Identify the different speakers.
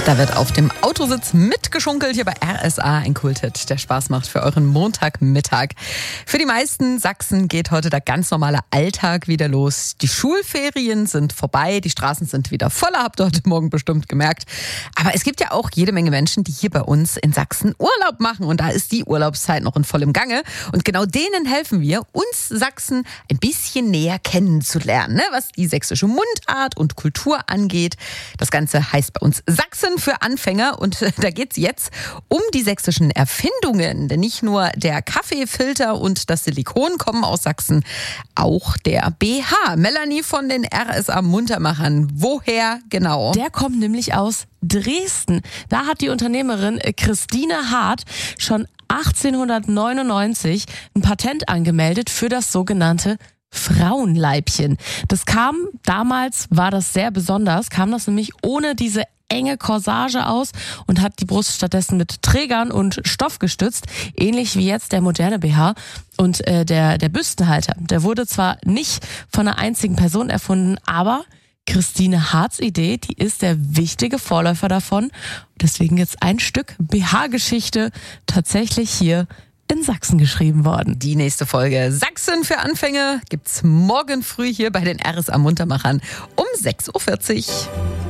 Speaker 1: Da wird auf dem Autositz mitgeschunkelt hier bei RSA, ein Kulthit, der Spaß macht für euren Montagmittag. Für die meisten Sachsen geht heute der ganz normale Alltag wieder los. Die Schulferien sind vorbei, die Straßen sind wieder voller, habt ihr heute Morgen bestimmt gemerkt. Aber es gibt ja auch jede Menge Menschen, die hier bei uns in Sachsen Urlaub machen. Und da ist die Urlaubszeit noch in vollem Gange. Und genau denen helfen wir, uns Sachsen ein bisschen näher kennenzulernen, ne? Was die sächsische Mundart und Kultur angeht. Das Ganze heißt bei uns Sachsen für Anfänger und da geht's jetzt um die sächsischen Erfindungen. Denn nicht nur der Kaffeefilter und das Silikon kommen aus Sachsen, auch der BH. Melanie von den RSA Muntermachern. Woher genau?
Speaker 2: Der kommt nämlich aus Dresden. Da hat die Unternehmerin Christine Hart schon 1899 ein Patent angemeldet für das sogenannte Frauenleibchen. Damals war das sehr besonders, kam das nämlich ohne diese enge Corsage aus und hat die Brust stattdessen mit Trägern und Stoff gestützt, ähnlich wie jetzt der moderne BH. Und der Büstenhalter, der wurde zwar nicht von einer einzigen Person erfunden, aber Christine Harts Idee, die ist der wichtige Vorläufer davon. Deswegen jetzt ein Stück BH-Geschichte tatsächlich hier in Sachsen geschrieben worden.
Speaker 1: Die nächste Folge Sachsen für Anfänger gibt's morgen früh hier bei den RSA Muntermachern um 6.40 Uhr.